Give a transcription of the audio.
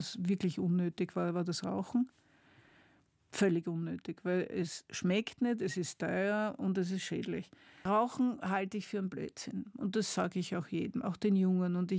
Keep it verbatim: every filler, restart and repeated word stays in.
Was wirklich unnötig war, war das Rauchen. Völlig unnötig, weil es schmeckt nicht, es ist teuer und es ist schädlich. Rauchen halte ich für einen Blödsinn und das sage ich auch jedem, auch den Jungen. Und ich